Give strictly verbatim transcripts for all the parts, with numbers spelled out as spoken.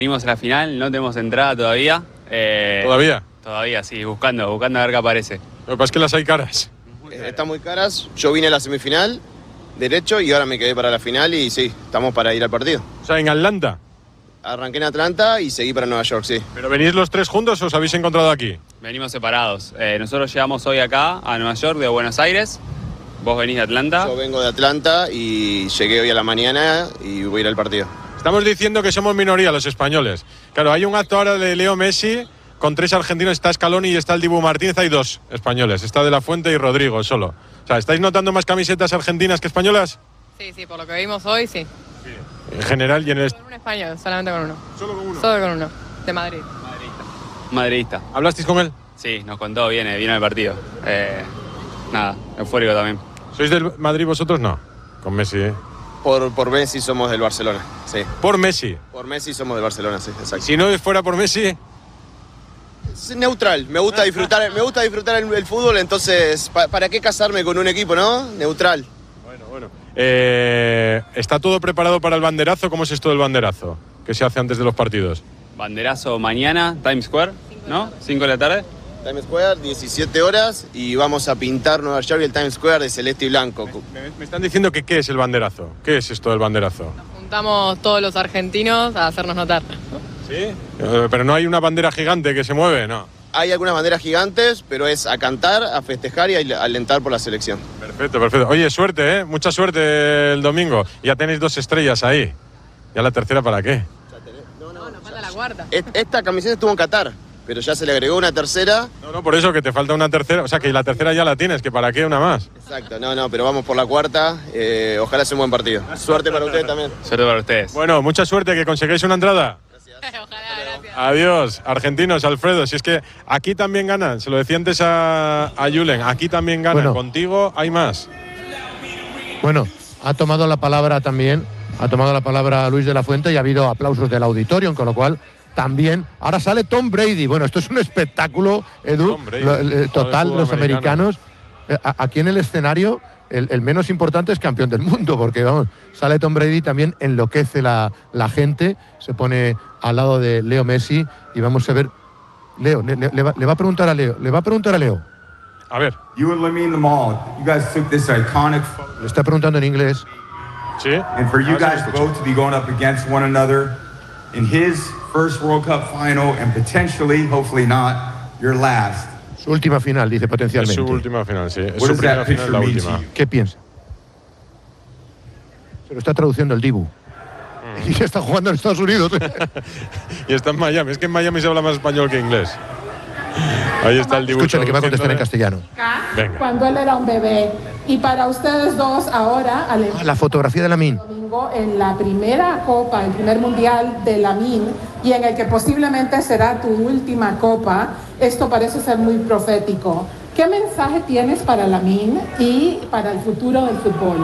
Venimos a la final, no tenemos entrada todavía. Eh, ¿Todavía? Todavía, sí, buscando, buscando a ver qué aparece. Lo que pasa es que las hay caras. Eh, están muy caras. Yo vine a la semifinal, derecho, y ahora me quedé para la final y sí, estamos para ir al partido. O sea, en Atlanta. Arranqué en Atlanta y seguí para Nueva York, sí. ¿Pero venís los tres juntos o os habéis encontrado aquí? Venimos separados. Eh, nosotros llegamos hoy acá, a Nueva York, de Buenos Aires. Vos venís de Atlanta. Yo vengo de Atlanta y llegué hoy a la mañana y voy a ir al partido. Estamos diciendo que somos minoría los españoles. Claro, hay un acto ahora de Leo Messi con tres argentinos, está Scaloni y está el Dibu Martínez, hay dos españoles, está De La Fuente y Rodrigo solo. O sea, ¿estáis notando más camisetas argentinas que españolas? Sí, sí, por lo que vimos hoy, sí. Sí. En general y en el... Con un español, solamente con uno. ¿Solo con uno? Solo con uno, de Madrid. Madridista. Madridista. ¿Hablasteis con él? Sí, nos contó, viene, viene al partido. Eh, nada, eufórico también. ¿Sois del Madrid vosotros? No. Con Messi, ¿eh? Por, por Messi somos del Barcelona, sí. Por Messi. Por Messi somos del Barcelona, sí, exacto. Si no fuera por Messi... Es neutral, me gusta disfrutar, me gusta disfrutar el, el fútbol, entonces, pa, ¿para qué casarme con un equipo, no? Neutral. Bueno, bueno. Eh, ¿Está todo preparado para el banderazo? ¿Cómo es esto del banderazo? ¿Qué se hace antes de los partidos? Banderazo mañana, Times Square, ¿no? cinco de la tarde. Times Square, diecisiete horas, y vamos a pintar Nueva York y el Times Square de celeste y blanco. Me, me están diciendo que ¿qué es el banderazo? ¿Qué es esto del banderazo? Nos juntamos todos los argentinos a hacernos notar. ¿Sí? Eh, pero no hay una bandera gigante que se mueve, ¿no? Hay algunas banderas gigantes, pero es a cantar, a festejar y a alentar por la selección. Perfecto, perfecto. Oye, suerte, ¿eh? Mucha suerte el domingo. Ya tenéis dos estrellas ahí. ¿Ya la tercera para qué? No, no, nos falta la cuarta. Esta camiseta estuvo en Qatar, pero ya se le agregó una tercera. No, no, por eso que te falta una tercera. O sea, que la tercera ya la tienes, que para qué una más. Exacto, no, no, pero vamos por la cuarta. Eh, ojalá sea un buen partido. Suerte para ustedes también. Suerte para ustedes. Bueno, mucha suerte, que consigáis una entrada. Ojalá, gracias. Adiós, argentinos, Alfredo. Si es que aquí también ganan, se lo decía antes a, a Julen, aquí también ganan. Bueno. Contigo hay más. Bueno, ha tomado la palabra también, ha tomado la palabra Luis de la Fuente y ha habido aplausos del auditorio, con lo cual también. Ahora sale Tom Brady. Bueno, esto es un espectáculo, Edu, Brady, lo, el, total, el los americanos. Eh, aquí en el escenario, el, el menos importante es campeón del mundo, porque vamos, sale Tom Brady, también enloquece la, la gente, se pone al lado de Leo Messi y vamos a ver. Leo, le, le, va, le va a preguntar a Leo, le va a preguntar a Leo. A ver. You and Lamine Yamal, you guys took this iconic photo. Le está preguntando en inglés. Sí. And for you A ver si guys lo escucho. both to be going up against one another in his first World Cup final and potentially, hopefully not, your last. Su última final, dice Es potencialmente. su última final, sí. Es What su does primera that final, picture la mean última. to you? ¿Qué piensa? Se lo está traduciendo el Dibu. Mm. Y está jugando en Estados Unidos. Y está en Miami. Es que en Miami se habla más español que inglés. Ahí está el dibujo. Escúchale, que va a contestar en castellano. Venga. Cuando él era un bebé. Y para ustedes dos ahora, al Ah, la fotografía de Lamine. domingo, en la primera copa, el primer mundial de Lamine, y en el que posiblemente será tu última copa, esto parece ser muy profético. ¿Qué mensaje tienes para Lamine y para el futuro del fútbol?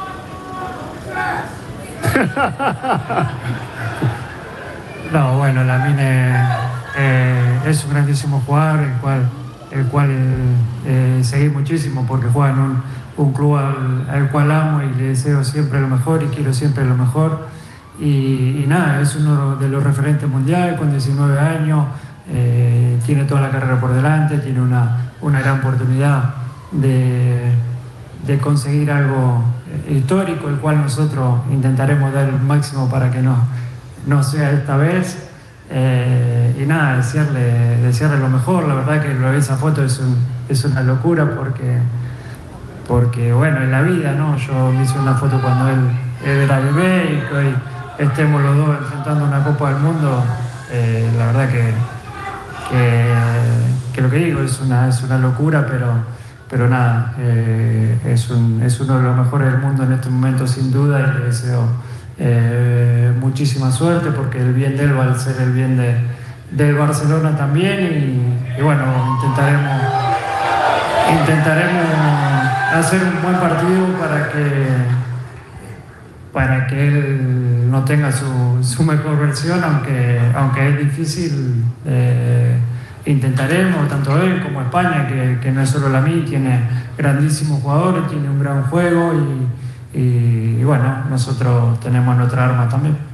No, bueno, Lamine eh, es un grandísimo jugador, el cual, el cual eh, seguí muchísimo porque juega en un, un club al, al cual amo y le deseo siempre lo mejor y quiero siempre lo mejor. Y, y nada, es uno de los referentes mundiales con diecinueve años, eh, tiene toda la carrera por delante, tiene una, una gran oportunidad de, de conseguir algo histórico, el cual nosotros intentaremos dar el máximo para que no, no sea esta vez. Eh, y nada, desearle, desearle lo mejor. La verdad que lo de esa foto es, un, es una locura porque, porque, bueno, en la vida, ¿no? Yo me hice una foto cuando él, él era bebé y que hoy estemos los dos enfrentando una Copa del Mundo. Eh, la verdad que, que, que lo que digo es una, es una locura, pero, pero nada, eh, es, un, es uno de los mejores del mundo en este momento sin duda y le deseo Eh, muchísima suerte porque el bien de él va a ser el bien de, del Barcelona también y, y bueno, intentaremos intentaremos hacer un buen partido para que para que él no tenga su, su mejor versión, aunque, aunque es difícil. eh, intentaremos, tanto él como España, que, que no es solo la mí, tiene grandísimos jugadores, tiene un gran juego y Y, y bueno, nosotros tenemos nuestra arma también.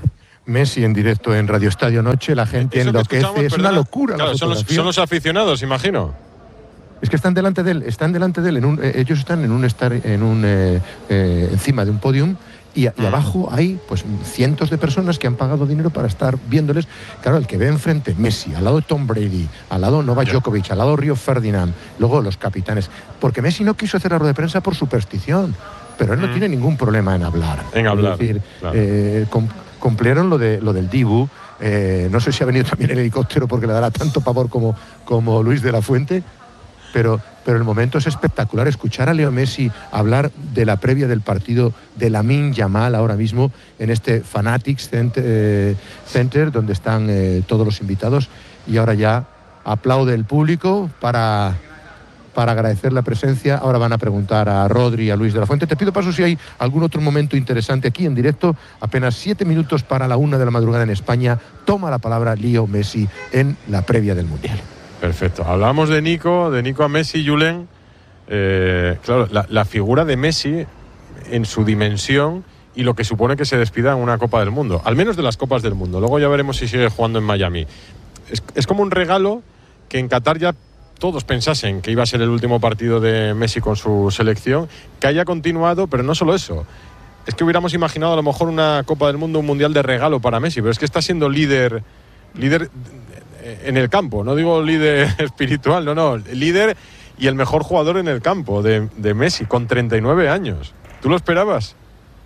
Messi en directo en Radio Estadio Noche, la gente Eso que enloquece, escuchamos, es perdona, una locura. Claro, la son, los, fotografía. son los aficionados, imagino. Es que están delante de él, están delante de él, en un, eh, ellos están en un estar en un eh, eh, encima de un podium y, y abajo hay pues cientos de personas que han pagado dinero para estar viéndoles. Claro, el que ve enfrente Messi, al lado Tom Brady, al lado Novak Djokovic, al lado Río Ferdinand, luego los capitanes, porque Messi no quiso hacer la rueda de prensa por superstición, pero él no mm. tiene ningún problema en hablar. En hablar. Es decir, claro. eh, com cumplieron lo de lo del Dibu. Eh, no sé si ha venido también el helicóptero porque le dará tanto pavor como, como Luis de la Fuente, pero, pero el momento es espectacular. Escuchar a Leo Messi hablar de la previa del partido de Lamine Yamal ahora mismo en este Fanatics Center, eh, Center donde están eh, todos los invitados, y ahora ya aplaude el público para... para agradecer la presencia. Ahora van a preguntar a Rodri y a Luis de la Fuente. Te pido paso si hay algún otro momento interesante aquí en directo. Apenas siete minutos para la una de la madrugada en España. Toma la palabra Leo Messi en la previa del Mundial. Perfecto. Hablamos de Nico, de Nico a Messi, Julen. Eh, claro, la, la figura de Messi en su dimensión y lo que supone que se despida en una Copa del Mundo. Al menos de las Copas del Mundo. Luego ya veremos si sigue jugando en Miami. Es, es como un regalo que en Qatar ya todos pensasen que iba a ser el último partido de Messi con su selección, que haya continuado, pero no solo eso. Es que hubiéramos imaginado a lo mejor una Copa del Mundo, un Mundial de regalo para Messi, pero es que está siendo líder, líder en el campo, no digo líder espiritual, no, no, líder y el mejor jugador en el campo de, de Messi, con treinta y nueve años. ¿Tú lo esperabas?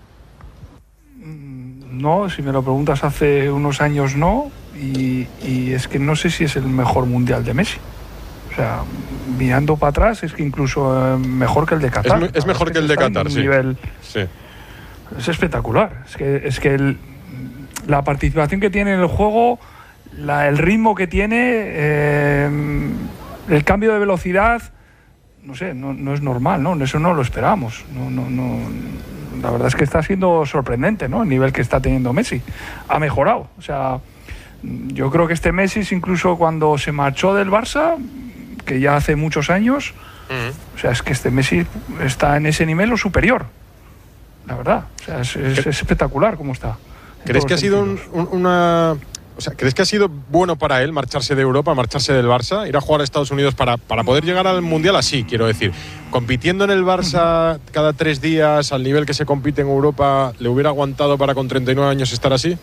No, si me lo preguntas hace unos años no, y, y es que no sé si es el mejor Mundial de Messi. O sea, mirando para atrás es que incluso eh, mejor que el de Qatar. Es, es mejor que el de Qatar, sí. Nivel, sí. Es espectacular. Es que, es que el, la participación que tiene en el juego, la, el ritmo que tiene, eh, el cambio de velocidad, no sé, no, no es normal, ¿no? Eso no lo esperábamos. No, no, no, la verdad es que está siendo sorprendente, ¿no? El nivel que está teniendo Messi. Ha mejorado. O sea, yo creo que este Messi, incluso cuando se marchó del Barça, que ya hace muchos años, uh-huh. o sea, es que este Messi está en ese nivel o superior, la verdad. O sea, es, es, es espectacular cómo está. ¿Crees que ha sido un, un, una... O sea, ¿crees que ha sido bueno para él marcharse de Europa, marcharse del Barça, ir a jugar a Estados Unidos para, para poder llegar al Mundial así, quiero decir? Compitiendo en el Barça uh-huh. cada tres días, al nivel que se compite en Europa, ¿le hubiera aguantado para con treinta y nueve años estar así?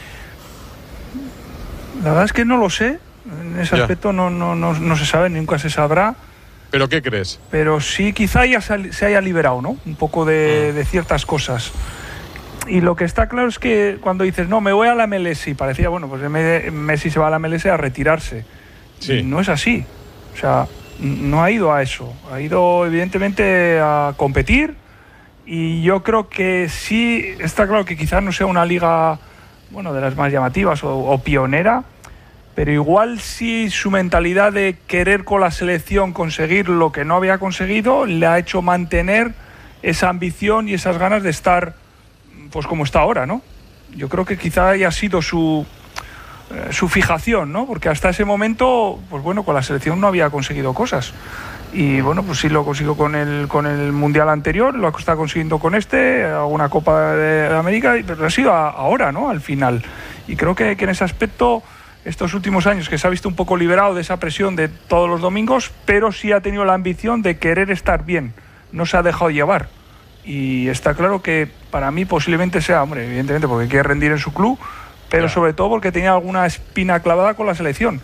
La verdad es que no lo sé. En ese ya. aspecto no, no, no, no se sabe, nunca se sabrá. ¿Pero qué crees? Pero sí, quizá ya se haya liberado, ¿no? Un poco de, mm. de ciertas cosas. Y lo que está claro es que cuando dices, no, me voy a la M L S, y parecía, bueno, pues Messi se va a la M L S a retirarse. Sí. No es así. O sea, no ha ido a eso. Ha ido, evidentemente, a competir. Y yo creo que sí, está claro que quizás no sea una liga, bueno, de las más llamativas o, o pionera, pero igual sí su mentalidad de querer con la selección conseguir lo que no había conseguido le ha hecho mantener esa ambición y esas ganas de estar pues como está ahora, ¿no? Yo creo que quizá haya sido su, eh, su fijación, ¿no? Porque hasta ese momento, pues bueno, con la selección no había conseguido cosas. Y bueno, pues sí lo consiguió con el, con el Mundial anterior, lo está consiguiendo con este, alguna Copa de América, pero ha sido a, ahora, ¿no? Al final. Y creo que, que en ese aspecto, estos últimos años que se ha visto un poco liberado de esa presión de todos los domingos, pero sí ha tenido la ambición de querer estar bien, no se ha dejado llevar. Y está claro que para mí posiblemente sea, hombre, evidentemente porque quiere rendir en su club, pero claro. sobre todo porque tenía alguna espina clavada con la selección.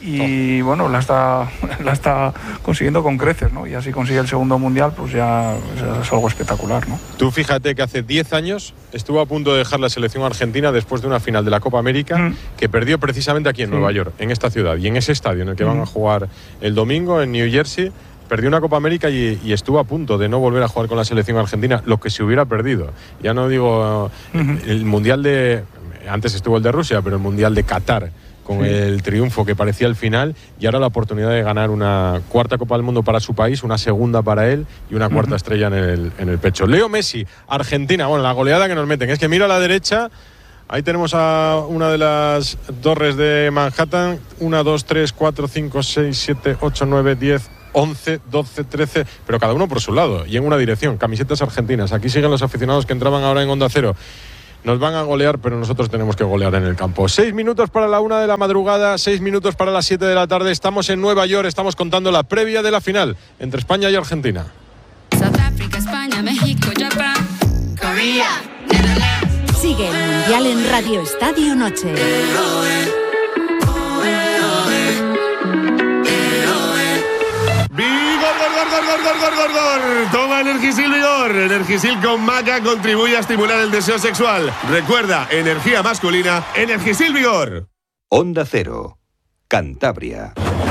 Y oh. bueno, la está, la está consiguiendo con creces, ¿no? Y así consigue el segundo mundial, pues ya es algo espectacular, ¿no? Tú fíjate que hace diez años estuvo a punto de dejar la selección argentina después de una final de la Copa América mm. que perdió precisamente aquí en sí. Nueva York, en esta ciudad y en ese estadio en el que mm. van a jugar el domingo en New Jersey. Perdió una Copa América y, y estuvo a punto de no volver a jugar con la selección argentina, lo que se hubiera perdido. Ya no digo uh-huh. el mundial de... Antes estuvo el de Rusia, pero el mundial de Qatar, con sí. el triunfo que parecía el final, y ahora la oportunidad de ganar una cuarta Copa del Mundo para su país, una segunda para él y una cuarta uh-huh. estrella en el, en el pecho. Leo Messi, Argentina, bueno, la goleada que nos meten. Es que mira a la derecha, ahí tenemos a una de las torres de Manhattan, una, dos, tres, cuatro, cinco, seis, siete, ocho, nueve, diez... once, doce, trece, pero cada uno por su lado y en una dirección, camisetas argentinas. Aquí siguen los aficionados que entraban ahora en Onda Cero. nos van a golear, pero nosotros tenemos que golear en el campo. Seis minutos para la una de la madrugada, seis minutos para las siete de la tarde. Estamos en Nueva York, estamos contando la previa de la final entre España y Argentina. Sudáfrica, España, México, Japón, Corea, Netherlands. Sigue el Mundial en Radio Estadio Noche. Gor, gor, gor, gor, gor, gor. Toma Energisil Vigor. Energisil con maca contribuye a estimular el deseo sexual. Recuerda, energía masculina, Energisil Vigor. Onda Cero, Cantabria.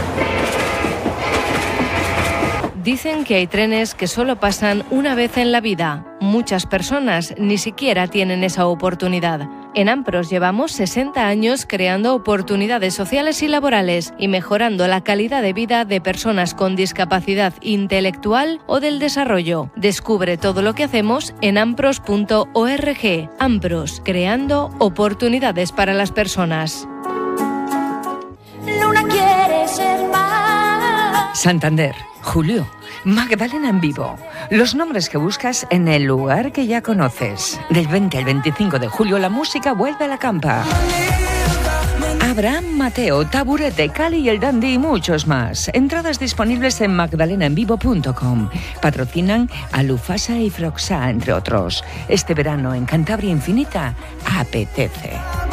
Dicen que hay trenes que solo pasan una vez en la vida. Muchas personas ni siquiera tienen esa oportunidad. En Ampros llevamos sesenta años creando oportunidades sociales y laborales y mejorando la calidad de vida de personas con discapacidad intelectual o del desarrollo. Descubre todo lo que hacemos en ampros punto org. Ampros, creando oportunidades para las personas. Luna quiere ser más. Santander, Julio, Magdalena en vivo. Los nombres que buscas en el lugar que ya conoces. Del veinte al veinticinco de julio la música vuelve a la campa. Abraham Mateo, Taburete, Cali y el Dandy y muchos más. Entradas disponibles en magdalena en vivo punto com. Patrocinan a Lufasa y Froxa, entre otros. Este verano en Cantabria Infinita apetece.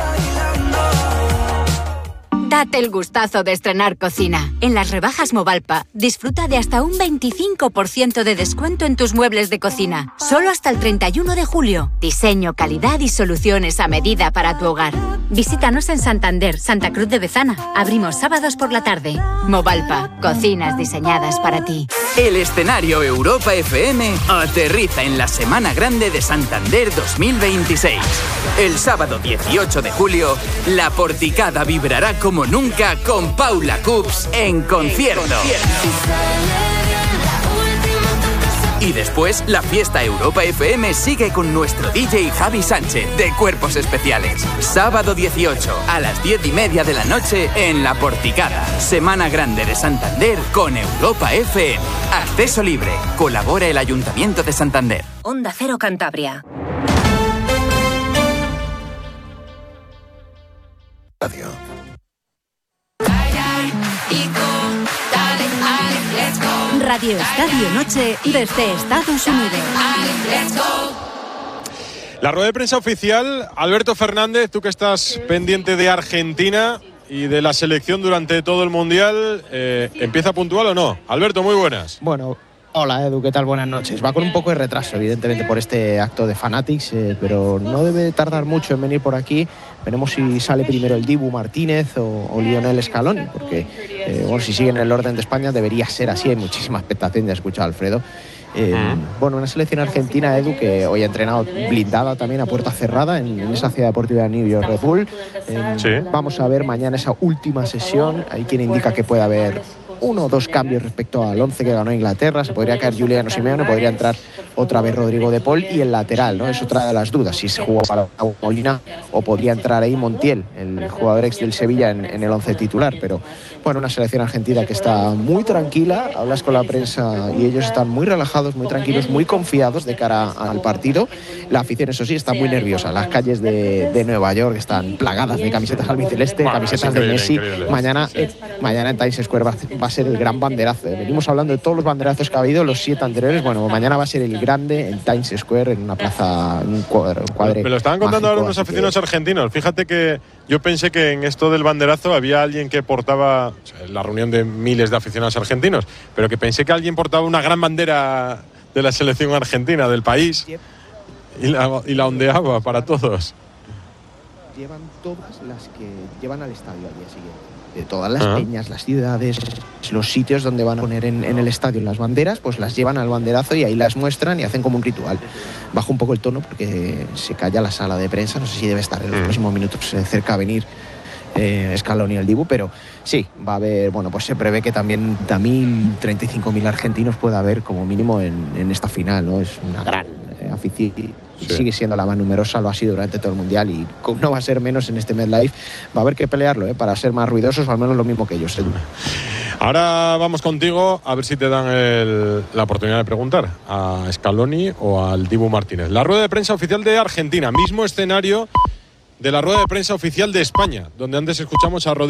Date el gustazo de estrenar cocina. En las rebajas Movalpa, disfruta de hasta un veinticinco por ciento de descuento en tus muebles de cocina. Solo hasta el treinta y uno de julio. Diseño, calidad y soluciones a medida para tu hogar. Visítanos en Santander, Santa Cruz de Bezana. Abrimos sábados por la tarde. Movalpa, cocinas diseñadas para ti. El escenario Europa F M aterriza en la Semana Grande de Santander dos mil veintiséis. El sábado dieciocho de julio, la Porticada vibrará como nunca con Paula Cups en concierto. Y después, la fiesta Europa F M sigue con nuestro D J Javi Sánchez, de Cuerpos Especiales. Sábado dieciocho, a las diez y media de la noche, en La Porticada. Semana Grande de Santander con Europa F M. Acceso libre. Colabora el Ayuntamiento de Santander. Onda Cero Cantabria. Radio. Radio Estadio Noche desde Estados Unidos. La rueda de prensa oficial, Alberto Fernández, tú que estás pendiente de Argentina y de la selección durante todo el Mundial, eh, ¿empieza puntual o no? Alberto, muy buenas. Bueno, hola Edu, ¿qué tal? Buenas noches. Va con un poco de retraso, evidentemente, por este acto de Fanatics, eh, pero no debe tardar mucho en venir por aquí. Veremos si sale primero el Dibu Martínez o, o Lionel Scaloni, porque eh, bueno, si siguen el orden de España debería ser así. Hay muchísima expectación, ya he escuchado a Alfredo. Eh, bueno, una selección argentina, Edu, que hoy ha entrenado blindada también a puerta cerrada en, en esa ciudad deportiva de New York Red Bull. Eh, sí. Vamos a ver mañana esa última sesión. Hay quien indica que puede haber uno o dos cambios respecto al once que ganó Inglaterra. Se podría caer Giuliano Simeone, podría entrar otra vez Rodrigo de Paul y el lateral, ¿no? Es otra de las dudas, si se jugó para Molina o podría entrar ahí Montiel, el jugador ex del Sevilla, en, en el once titular. Pero bueno, una selección argentina que está muy tranquila. Hablas con la prensa y ellos están muy relajados, muy tranquilos, muy confiados de cara al partido. La afición, eso sí, está muy nerviosa. Las calles de, de Nueva York están plagadas de camisetas albiceleste, bueno, camisetas de Messi. Mañana, sí, sí. Eh, mañana en Times Square va, va a ser el gran banderazo. Venimos hablando de todos los banderazos que ha habido, los siete anteriores. Bueno, mañana va a ser el grande en Times Square, en una plaza, en un cuadro, un cuadre. Me lo estaban contando ahora unos aficionados que... argentinos. Fíjate que yo pensé que en esto del banderazo había alguien que portaba, o sea, la reunión de miles de aficionados argentinos, pero que pensé que alguien portaba una gran bandera de la selección argentina, del país, y la, y la ondeaba para todos. Llevan todas las que llevan al estadio al día siguiente. De todas las uh-huh. peñas, las ciudades, los sitios donde van a poner en, en el estadio las banderas, pues las llevan al banderazo y ahí las muestran y hacen como un ritual. Bajo un poco el tono porque se calla la sala de prensa, no sé si debe estar en los uh-huh. próximos minutos eh, cerca a venir eh, Scaloni y el Dibu, pero sí, va a haber, bueno, pues se prevé que también treinta mil, treinta y cinco mil argentinos pueda haber como mínimo en, en esta final, ¿no? Es una gran eh, afición. Sí. Sigue siendo la más numerosa, lo ha sido durante todo el Mundial y no va a ser menos en este MetLife. Va a haber que pelearlo, ¿eh? Para ser más ruidosos o al menos lo mismo que ellos. Ahora vamos contigo a ver si te dan el, la oportunidad de preguntar a Scaloni o al Dibu Martínez. La rueda de prensa oficial de Argentina, mismo escenario de la rueda de prensa oficial de España, donde antes escuchamos a Rodrigo.